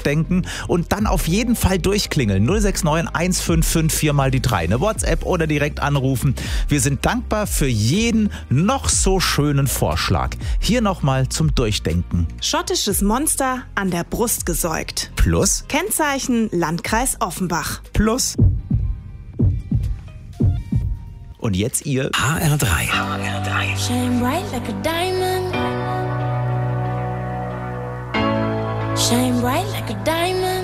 durchdenken und dann auf jeden Fall durchklingeln. 069 155 4 mal die 3. Eine WhatsApp oder direkt anrufen. Wir sind dankbar für jeden noch so schönen Vorschlag. Hier nochmal zum Durchdenken. Schottisches Monster an der Brust gesäugt. Plus? Kennzeichen Landkreis Offenbach. Plus? Und jetzt ihr HR3. Shine bright like a diamond. Shine bright like a diamond.